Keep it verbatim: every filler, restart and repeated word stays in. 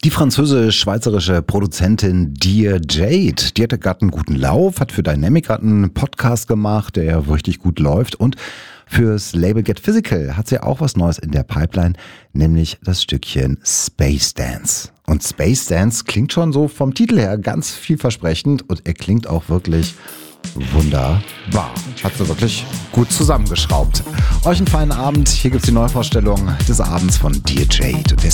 Die französisch-schweizerische Produzentin Dear Jade, die hatte gerade einen guten Lauf, hat für Dynamic gerade einen Podcast gemacht, der ja richtig gut läuft, und fürs Label Get Physical hat sie auch was Neues in der Pipeline, nämlich das Stückchen Space Dance. Und Space Dance klingt schon so vom Titel her ganz vielversprechend und er klingt auch wirklich wunderbar. Hat sie wirklich gut zusammengeschraubt. Euch einen feinen Abend. Hier gibt's die Neuvorstellung des Abends von Dear Jade. Und